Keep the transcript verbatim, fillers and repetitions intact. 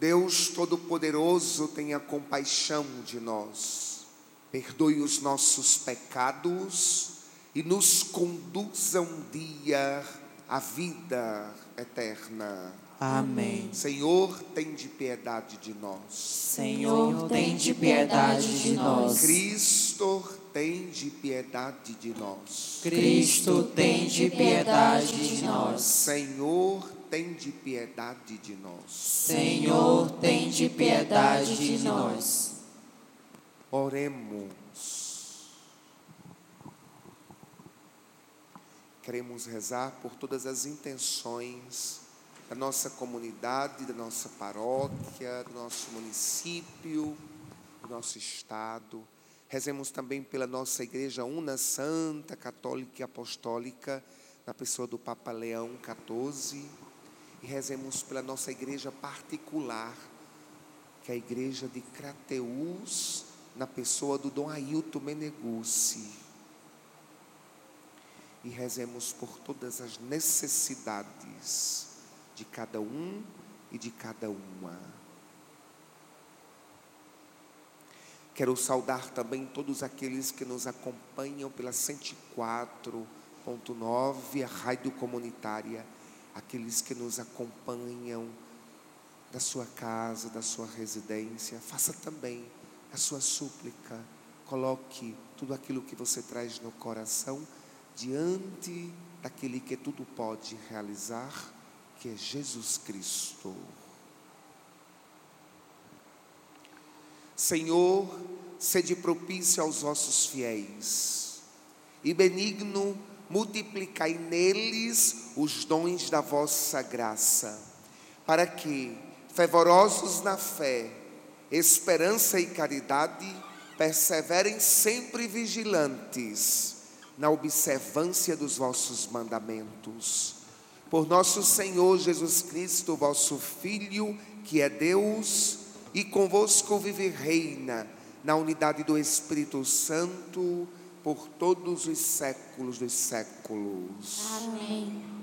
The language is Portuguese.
Deus Todo-Poderoso, tenha compaixão de nós, perdoe os nossos pecados e nos conduza um dia à vida eterna. Amém. Senhor, tende piedade de nós. Senhor, tende piedade de nós. Cristo, tende piedade de nós. Cristo, tende piedade de nós. Senhor, tende piedade de nós. Senhor, tende piedade de nós. Oremos. Queremos rezar por todas as intenções da nossa comunidade, da nossa paróquia, do nosso município, do nosso estado. Rezemos também pela nossa Igreja Una, Santa, Católica e Apostólica, na pessoa do Papa Leão quatorze. E rezemos pela nossa igreja particular, que é a Igreja de Crateús, na pessoa do Dom Ailton Meneguzzi. E rezemos por todas as necessidades de cada um e de cada uma. Quero saudar também todos aqueles que nos acompanham pela cento e quatro ponto nove, a rádio comunitária, aqueles que nos acompanham da sua casa, da sua residência. Faça também a sua súplica, coloque tudo aquilo que você traz no coração diante daquele que tudo pode realizar, que é Jesus Cristo. Senhor, sede propício aos vossos fiéis e benigno multiplicai neles os dons da vossa graça, para que, fervorosos na fé, esperança e caridade, perseverem sempre vigilantes na observância dos vossos mandamentos. Por nosso Senhor Jesus Cristo, vosso Filho, que é Deus, e convosco vive e reina na unidade do Espírito Santo, por todos os séculos dos séculos. Amém.